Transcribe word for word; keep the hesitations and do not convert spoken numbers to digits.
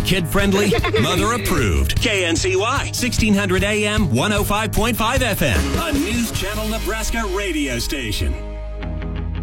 Kid-friendly, mother-approved. K N C Y, sixteen hundred A M, one oh five point five F M. A News Channel Nebraska radio station.